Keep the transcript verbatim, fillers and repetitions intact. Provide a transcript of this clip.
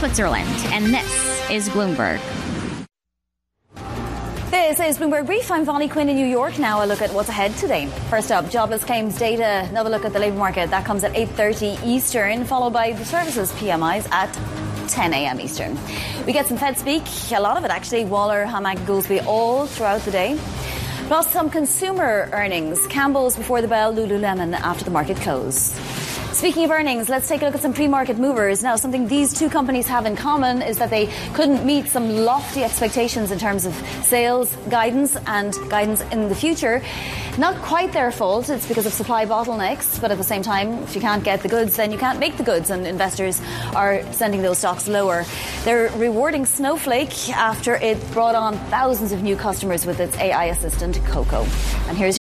Switzerland. And this is Bloomberg. This is Bloomberg Brief. I'm Vonnie Quinn in New York. Now a look at what's ahead today. First up, jobless claims data. Another look at the labour market. That comes at eight thirty Eastern, followed by the services P M Is at ten a.m. Eastern. We get some Fed speak. A lot of it, actually. Waller, Hammack, Goolsbee all throughout the day. Plus some consumer earnings. Campbell's before the bell, Lululemon after the market close. Speaking of earnings, let's take a look at some pre-market movers. Now, something these two companies have in common is that they couldn't meet some lofty expectations in terms of sales guidance and guidance in the future. Not quite their fault. It's because of supply bottlenecks. But at the same time, if you can't get the goods, then you can't make the goods. And investors are sending those stocks lower. They're rewarding Snowflake after it brought on thousands of new customers with its A I assistant, Coco. And here's